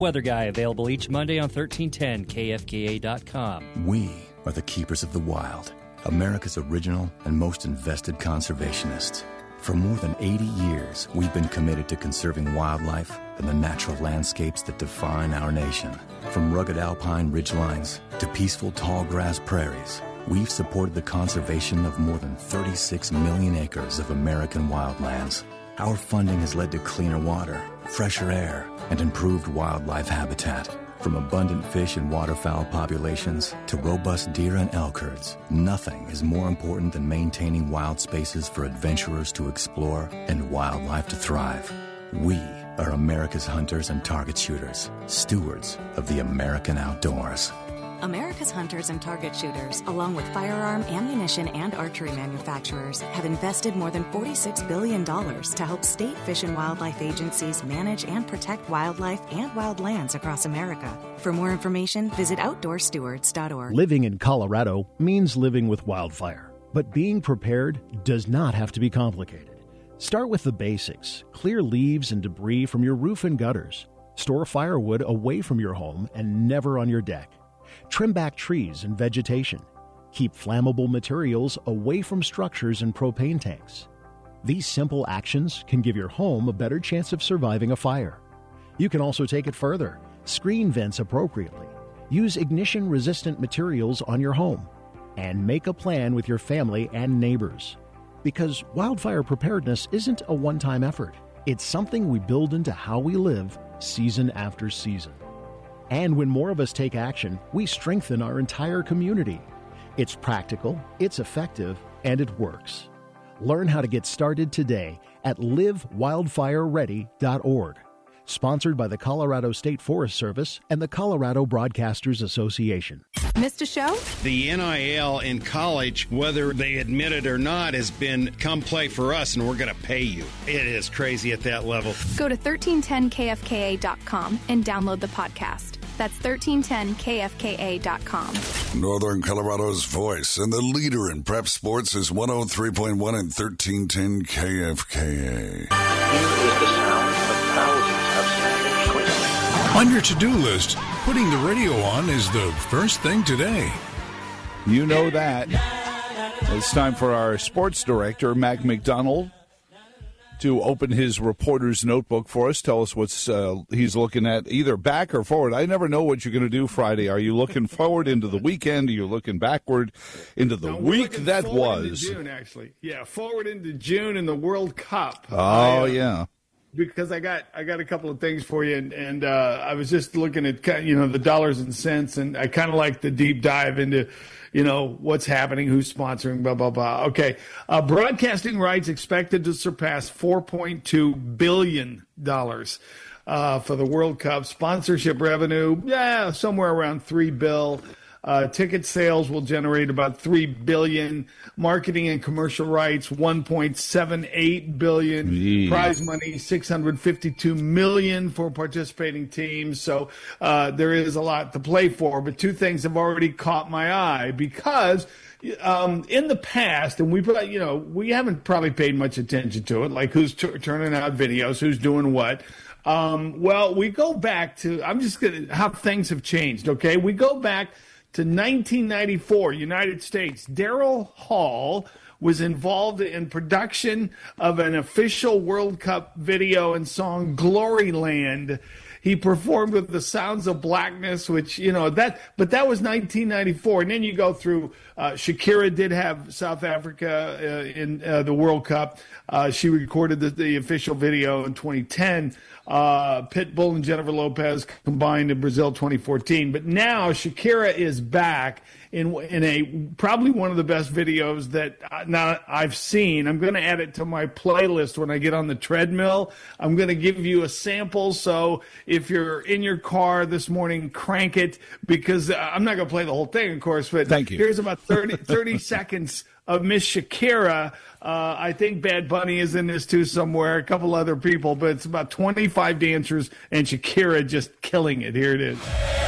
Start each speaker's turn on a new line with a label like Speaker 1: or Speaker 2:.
Speaker 1: Weather Guy, available each Monday on 1310kfka.com.
Speaker 2: We are the keepers of the wild, America's original and most invested conservationists. For more than 80 years, we've been committed to conserving wildlife and the natural landscapes that define our nation. From rugged alpine ridgelines to peaceful tall grass prairies, we've supported the conservation of more than 36 million acres of American wildlands. Our funding has led to cleaner water, fresher air, and improved wildlife habitat. From abundant fish and waterfowl populations to robust deer and elk herds, nothing is more important than maintaining wild spaces for adventurers to explore and wildlife to thrive. We are America's hunters and target shooters, stewards of the American outdoors.
Speaker 3: America's hunters and target shooters, along with firearm, ammunition, and archery manufacturers, have invested more than $46 billion to help state fish and wildlife agencies manage and protect wildlife and wildlands across America. For more information, visit OutdoorStewards.org.
Speaker 4: Living in Colorado means living with wildfire, but being prepared does not have to be complicated. Start with the basics. Clear leaves and debris from your roof and gutters. Store firewood away from your home and never on your deck. Trim back trees and vegetation. Keep flammable materials away from structures and propane tanks. These simple actions can give your home a better chance of surviving a fire. You can also take it further. Screen vents appropriately. Use ignition-resistant materials on your home. And make a plan with your family and neighbors. Because wildfire preparedness isn't a one-time effort. It's something we build into how we live season after season. And when more of us take action, we strengthen our entire community. It's practical, it's effective, and it works. Learn how to get started today at livewildfireready.org. Sponsored by the Colorado State Forest Service and the Colorado Broadcasters Association.
Speaker 5: Missed a show?
Speaker 6: The NIL in college, whether they admit it or not, has been come play for us and we're going to pay you. It is crazy at that level.
Speaker 5: Go to 1310kfka.com and download the podcast. That's 1310kfka.com.
Speaker 7: Northern Colorado's voice and the leader in prep sports is 103.1 and 1310 KFKA.
Speaker 8: Here is the sound of thousands of Spanish twins.
Speaker 9: On your to-do list, putting the radio on is the first thing today.
Speaker 10: You know that. It's time for our sports director, Mac McDonald, to open his reporter's notebook for us. Tell us what's he's looking at, either back or forward. I never know what you're going to do Friday. Are you looking forward into the weekend? Are you looking backward into the week that was?
Speaker 11: June, actually. Yeah, forward into June in the World Cup.
Speaker 10: Oh, yeah.
Speaker 11: Because I got a couple of things for you, and I was just looking at the dollars and cents, and I kind of like the deep dive into what's happening, who's sponsoring, blah, blah, blah. Okay. Broadcasting rights expected to surpass $4.2 billion for the World Cup. Sponsorship revenue, somewhere around $3 billion. Ticket sales will generate about $3 billion. Marketing and commercial rights, $1.78 billion.
Speaker 10: Jeez.
Speaker 11: Prize money, $652 million for participating teams. So there is a lot to play for. But two things have already caught my eye because in the past, and we haven't probably paid much attention to it, like who's turning out videos, who's doing what. Well, we go back to how things have changed. Okay, we go back to 1994, United States. Daryl Hall was involved in production of an official World Cup video and song, Gloryland. He performed with the Sounds of Blackness, which, but that was 1994. And then you go through, Shakira did have South Africa in the World Cup. She recorded the official video in 2010. Pitbull and Jennifer Lopez combined in Brazil 2014. But now Shakira is back in a probably one of the best videos that I've seen. I'm going to add it to my playlist when I get on the treadmill. I'm going to give you a sample. So if you're in your car this morning, crank it, because I'm not going to play the whole thing, of course. But
Speaker 10: thank you.
Speaker 11: Here's about 30 seconds of Miss Shakira. I think Bad Bunny is in this too somewhere, a couple other people, but it's about 25 dancers and Shakira just killing it. Here it is.